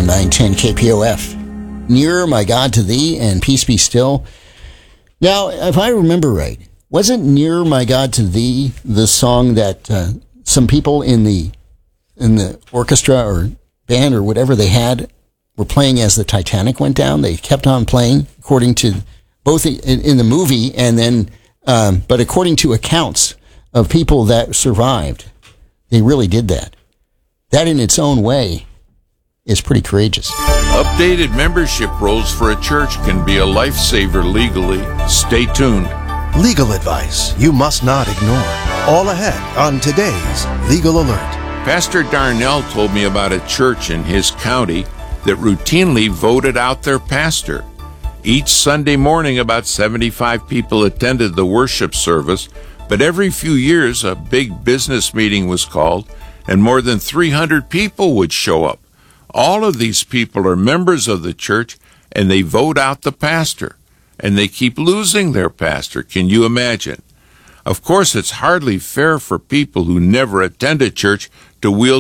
AM 910 KPOF. Nearer, my God, to thee, and peace be still. Now, if I remember right, wasn't Nearer, my God, to thee the song that some people in the orchestra or band or whatever they had were playing as the Titanic went down? They kept on playing, according to both in the movie and then, but according to accounts of people that survived, they really did that. That in its own way is pretty courageous. Updated membership rolls for a church can be a lifesaver legally. Stay tuned. Legal advice you must not ignore. All ahead on today's Legal Alert. Pastor Darnell told me about a church in his county that routinely voted out their pastor. Each Sunday morning, about 75 people attended the worship service, but every few years, a big business meeting was called, and more than 300 people would show up. All of these people are members of the church, and they vote out the pastor, and they keep losing their pastor. Can you imagine? Of course, it's hardly fair for people who never attended church to wield